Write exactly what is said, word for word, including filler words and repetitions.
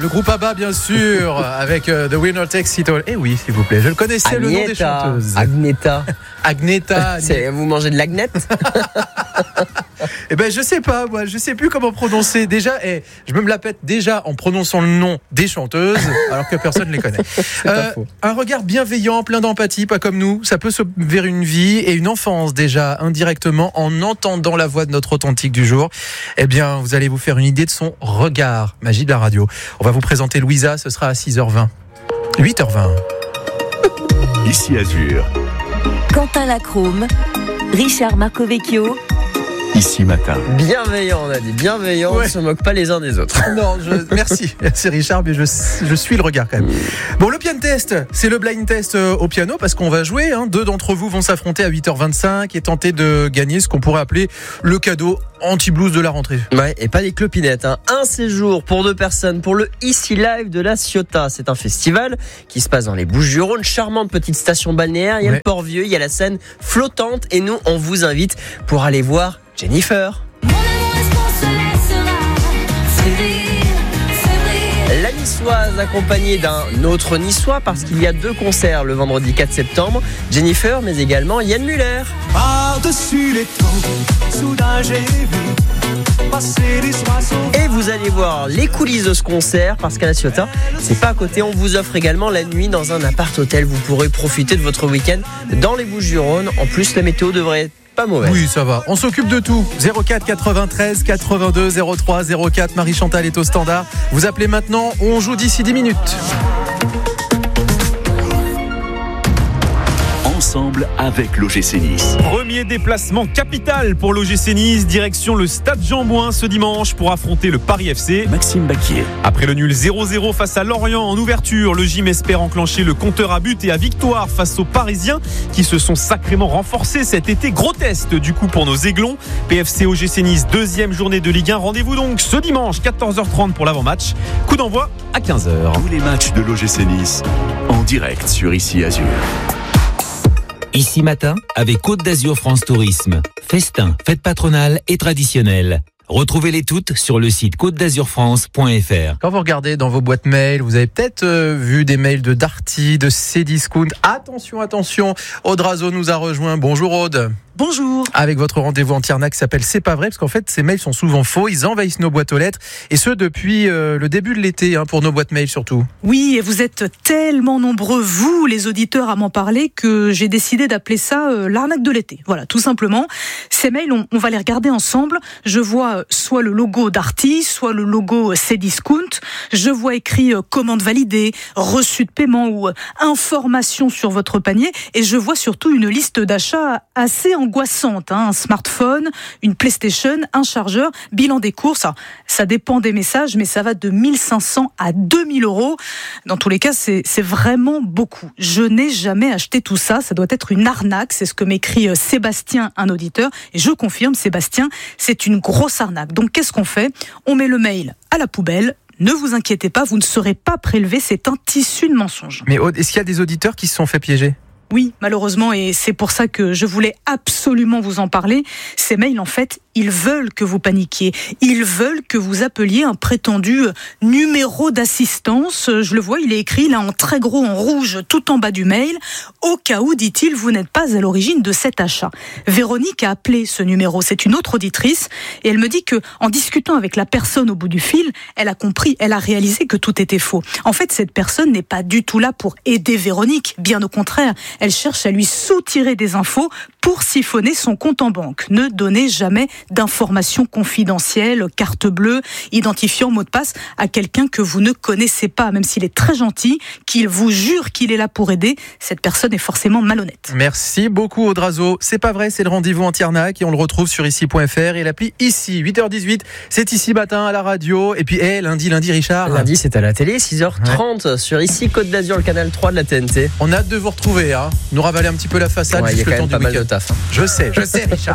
le groupe ABBA bien sûr, avec uh, The Winner Takes It All. Eh oui, s'il vous plaît, je le connaissais, Agneta, le nom des chanteuses. Agneta. Agneta. C'est, vous mangez de l'agnette? Eh ben je sais pas, moi, je sais plus comment prononcer. Déjà, eh, je me la pète déjà en prononçant le nom des chanteuses, alors que personne ne les connaît. Euh, un regard bienveillant, plein d'empathie, pas comme nous. Ça peut se vers une vie et une enfance déjà indirectement en entendant la voix de notre authentique du jour. Eh bien, vous allez vous faire une idée de son regard. Magie de la radio. On va vous présenter Louisa. Ce sera à six heures vingt, huit heures vingt. Ici Azur. Quentin Lacrome, Richard Marcovecchio. Ici Matin. Bienveillant, on a dit bienveillant, ouais. On ne se moque pas les uns des autres. Non, je, merci, c'est Richard, mais je, je suis le regard quand même. Bon, le piano test, c'est le blind test au piano parce qu'on va jouer. Hein. Deux d'entre vous vont s'affronter à huit heures vingt-cinq et tenter de gagner ce qu'on pourrait appeler le cadeau anti-blues de la rentrée. Ouais, et pas des clopinettes. Hein. Un séjour pour deux personnes pour le Ici Live de la Ciotat. C'est un festival qui se passe dans les Bouches-du-Rhône. Charmante petite station balnéaire. Il y a ouais. le Port-Vieux, il y a la scène flottante. Et nous, on vous invite pour aller voir Jennifer. La niçoise accompagnée d'un autre niçois parce qu'il y a deux concerts le vendredi quatre septembre. Jennifer, mais également Yann Muller. Par-dessus les temps, soudain j'ai vu passer les oiseaux. Et vous allez voir les coulisses de ce concert parce qu'à la Ciotat, c'est pas à côté. On vous offre également la nuit dans un appart-hôtel. Vous pourrez profiter de votre week-end dans les Bouches-du-Rhône. En plus, la météo devrait être pas mauvais. Oui, ça va. On s'occupe de tout. zéro quatre quatre-vingt-treize quatre-vingt-deux zéro trois zéro quatre. Marie-Chantal est au standard. Vous appelez maintenant. On joue d'ici dix minutes. Ensemble avec l'O G C Nice. Premier déplacement capital pour l'O G C Nice, direction le Stade Jean-Bouin ce dimanche pour affronter le Paris F C. Maxime Baquier. Après le nul zéro zéro face à Lorient en ouverture, le Gym espère enclencher le compteur à but et à victoire face aux Parisiens qui se sont sacrément renforcés cet été. Gros test du coup pour nos Aiglons. P F C O G C Nice, deuxième journée de Ligue un. Rendez-vous donc ce dimanche quatorze heures trente pour l'avant-match. Coup d'envoi à quinze heures. Tous les matchs de l'O G C Nice en direct sur Ici Azur. Ici Matin, avec Côte d'Azur France Tourisme. Festin, fête patronale et traditionnelle. Retrouvez-les toutes sur le site côte d'azur france point f r. Quand vous regardez dans vos boîtes mail, vous avez peut-être euh, vu des mails de Darty, de Cdiscount. Attention, attention, Aude Razo nous a rejoint. Bonjour Aude. Bonjour. Avec votre rendez-vous anti-arnaque qui s'appelle C'est pas vrai, parce qu'en fait ces mails sont souvent faux, ils envahissent nos boîtes aux lettres, et ce depuis euh, le début de l'été, hein, pour nos boîtes mail surtout. Oui, et vous êtes tellement nombreux, vous les auditeurs, à m'en parler, que j'ai décidé d'appeler ça euh, l'arnaque de l'été. Voilà, tout simplement. Ces mails, on, on va les regarder ensemble. Je vois euh, soit le logo Darty, soit le logo Cdiscount. Je vois écrit euh, commande validée, reçu de paiement ou euh, information sur votre panier, et je vois surtout une liste d'achats assez angoissante, hein, un smartphone, une PlayStation, un chargeur, bilan des courses. Alors, ça dépend des messages, mais ça va de mille cinq cents à deux mille euros. Dans tous les cas, c'est, c'est vraiment beaucoup. Je n'ai jamais acheté tout ça. Ça doit être une arnaque. C'est ce que m'écrit Sébastien, un auditeur. Et je confirme, Sébastien, c'est une grosse arnaque. Donc, qu'est-ce qu'on fait ? On met le mail à la poubelle. Ne vous inquiétez pas, vous ne serez pas prélevé. C'est un tissu de mensonges. Mais Aude, est-ce qu'il y a des auditeurs qui se sont fait piéger ? Oui, malheureusement, et c'est pour ça que je voulais absolument vous en parler. Ces mails, en fait, ils veulent que vous paniquiez. Ils veulent que vous appeliez un prétendu numéro d'assistance. Je le vois, il est écrit là en très gros, en rouge, tout en bas du mail. Au cas où, dit-il, vous n'êtes pas à l'origine de cet achat. Véronique a appelé ce numéro. C'est une autre auditrice. Et elle me dit que, en discutant avec la personne au bout du fil, elle a compris, elle a réalisé que tout était faux. En fait, cette personne n'est pas du tout là pour aider Véronique. Bien au contraire. Elle cherche à lui soutirer des infos pour siphonner son compte en banque. Ne donnez jamais d'informations confidentielles, carte bleue, identifiant mot de passe à quelqu'un que vous ne connaissez pas, même s'il est très gentil, qu'il vous jure qu'il est là pour aider. Cette personne est forcément malhonnête. Merci beaucoup Aude Razo. C'est pas vrai, c'est le rendez-vous anti-arnaque et on le retrouve sur ici point f r et l'appli Ici. huit heures dix-huit, c'est Ici Matin à la radio. Et puis, hey, lundi, lundi, Richard. Lundi, c'est à la télé, six heures trente, ouais. Sur Ici, Côte d'Azur, le canal trois de la T N T. On a hâte de vous retrouver, hein. Nous ravaler un petit peu la façade. Ouais, il y a quand même le temps pas du mal week-end. de taf. Hein. Je sais, je sais, Richard.